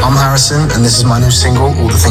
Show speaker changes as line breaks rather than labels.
I'm Harrison, and this is my new single, All the Things